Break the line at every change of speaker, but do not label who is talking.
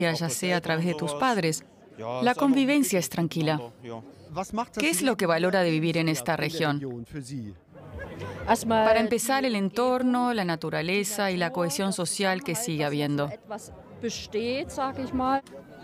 ya sea a través de tus padres. La convivencia es tranquila. ¿Qué es lo que valora de vivir en esta región? Para empezar, el entorno, la naturaleza y la cohesión social que sigue habiendo.